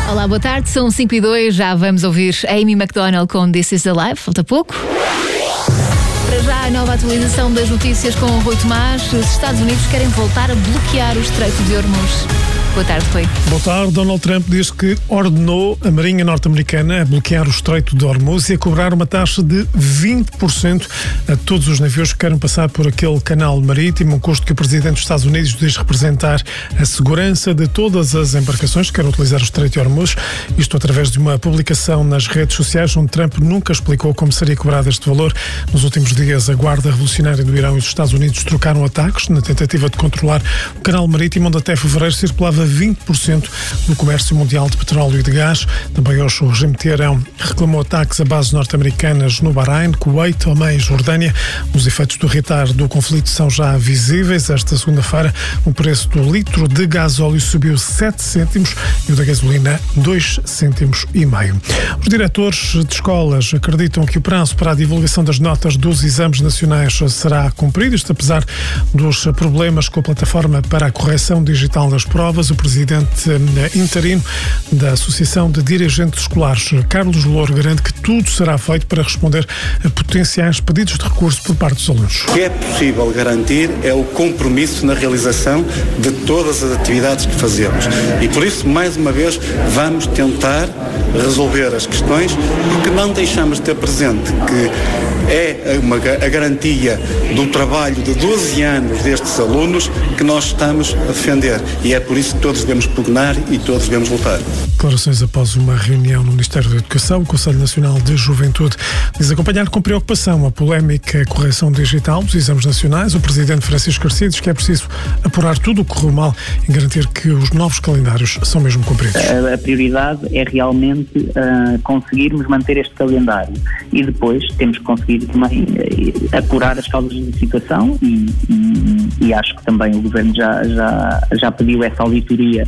Olá, boa tarde, são 5:02, já vamos ouvir Amy Macdonald com This Is Alive, falta pouco. Para já, a nova atualização das notícias com o Rui Tomás. Os Estados Unidos querem voltar a bloquear o Estreito de Hormuz. Boa tarde, Rui. Boa tarde. Donald Trump diz que ordenou a Marinha norte-americana a bloquear o Estreito de Hormuz e a cobrar uma taxa de 20% a todos os navios que queiram passar por aquele canal marítimo, um custo que o Presidente dos Estados Unidos diz representar a segurança de todas as embarcações que queiram utilizar o Estreito de Hormuz. Isto através de uma publicação nas redes sociais, onde Trump nunca explicou como seria cobrado este valor. Nos últimos dias, a Guarda Revolucionária do Irão e os Estados Unidos trocaram ataques na tentativa de controlar o canal marítimo, onde até fevereiro circulava 20% do comércio mundial de petróleo e de gás. Também hoje o regime de Teherão reclamou ataques a bases norte-americanas no Bahrein, Kuwait, Omã e Jordânia. Os efeitos do retar do conflito são já visíveis. Esta segunda-feira, o preço do litro de gasóleo subiu 7 cêntimos e o da gasolina 2,5 cêntimos. Os diretores de escolas acreditam que o prazo para a divulgação das notas dos exames nacionais será cumprido, isto apesar dos problemas com a plataforma para a correção digital das provas. O presidente interino da Associação de Dirigentes Escolares, Carlos Louro, garante que tudo será feito para responder a potenciais pedidos de recurso por parte dos alunos. O que é possível garantir é o compromisso na realização de todas as atividades que fazemos. E por isso, mais uma vez, vamos tentar resolver as questões, porque não deixamos de ter presente que é a garantia do trabalho de 12 anos destes alunos que nós estamos a defender. E é por isso que todos devemos pugnar e todos devemos lutar. Declarações após uma reunião no Ministério da Educação. O Conselho Nacional de Juventude diz acompanhar com preocupação a polémica correção digital dos exames nacionais. O presidente Francisco Garcia diz que é preciso apurar tudo o que correu mal e garantir que os novos calendários são mesmo cumpridos. A prioridade é realmente conseguirmos manter este calendário e depois temos que conseguir também apurar as causas da situação e acho que também o Governo já pediu essa auditoria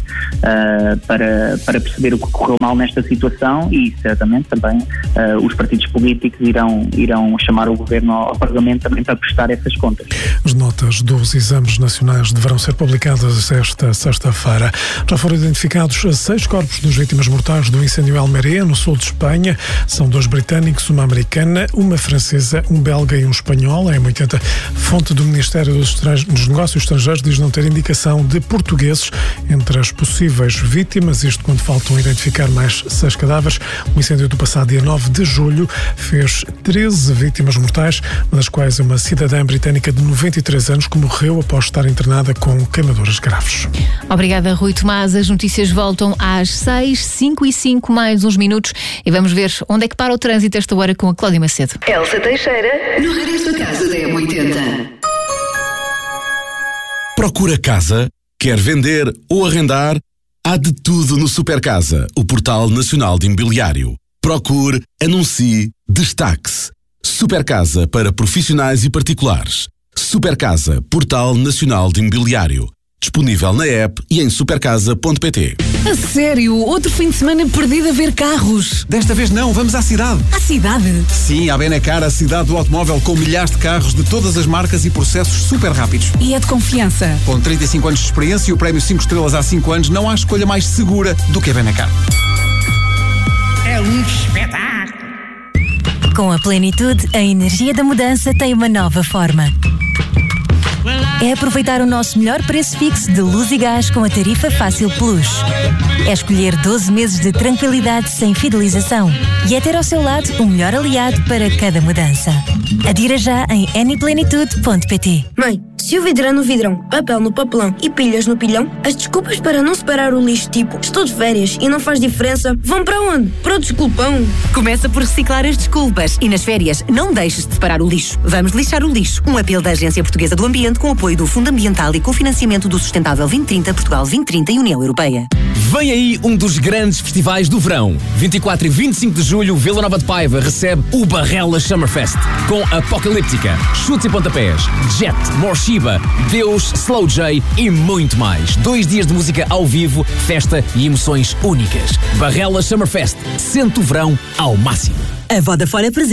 para perceber o que correu mal nesta situação e certamente também os partidos políticos irão chamar o Governo ao Parlamento também para prestar essas contas. As notas dos exames nacionais deverão ser publicadas esta sexta-feira. Já foram identificados 6 corpos das vítimas mortais do incêndio Almeria, no sul de Espanha. São 2 britânicos, uma americana, uma francesa, um belga e um espanhol. A M80, fonte do Ministério dos Negócios Estrangeiros, diz não ter indicação de portugueses entre as possíveis vítimas, isto quando faltam identificar mais 6 cadáveres. O incêndio do passado dia 9 de julho fez 13 vítimas mortais, uma das quais uma cidadã britânica de 93 anos que morreu após estar internada com queimaduras graves. Obrigada, Rui Tomás. As notícias voltam às 6, 5 e 5, mais uns minutos, e vamos ver onde é que para o trânsito esta hora com a Cláudia Macedo. Elsa Teixeira, no regresso a casa da M80. Procura casa? Quer vender ou arrendar? Há de tudo no Supercasa, o portal nacional de imobiliário. Procure, anuncie, destaque-se. Supercasa para profissionais e particulares. Supercasa, portal nacional de imobiliário. Disponível na app e em supercasa.pt. A sério? Outro fim de semana perdido a ver carros? Desta vez não, vamos à cidade. À cidade? Sim, à Benacar, a cidade do automóvel, com milhares de carros de todas as marcas e processos super rápidos. E é de confiança? Com 35 anos de experiência e o prémio 5 estrelas há 5 anos, não há escolha mais segura do que a Benacar. É um espetáculo! Com a Plenitude, a energia da mudança tem uma nova forma. É aproveitar o nosso melhor preço fixo de luz e gás com a tarifa Fácil Plus. É escolher 12 meses de tranquilidade sem fidelização. E é ter ao seu lado o melhor aliado para cada mudança. Adira já em anyplenitude.pt. Mãe, se o vidro é no vidrão, papel no papelão e pilhas no pilhão, as desculpas para não separar o lixo, tipo estou de férias e não faz diferença, vão para onde? Para o desculpão. Começa por reciclar as desculpas e nas férias não deixes de separar o lixo. Vamos lixar o lixo. Um apelo da Agência Portuguesa do Ambiente com apoio do Fundo Ambiental e cofinanciamento do Sustentável 2030, Portugal 2030 e União Europeia. Vem aí um dos grandes festivais do verão. 24 e 25 de julho, Vila Nova de Paiva recebe o Barrelas Summerfest, com Apocalíptica, Chutes e Pontapés, Jet, Morshiba, Deus, Slow J e muito mais. 2 dias de música ao vivo, festa e emoções únicas. Barrelas Summerfest, sente o verão ao máximo. A Vodafone apresenta